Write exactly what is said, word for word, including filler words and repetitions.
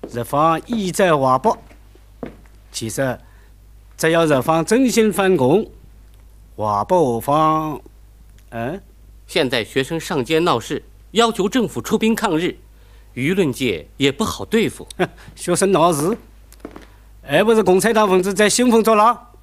日方意在华北，其实只要日方真心反攻，华北我方，嗯， 现在学生上街闹事，要求政府出兵抗日，舆论界也不好对付。 学生闹事，还不是共产党分子在兴风作浪？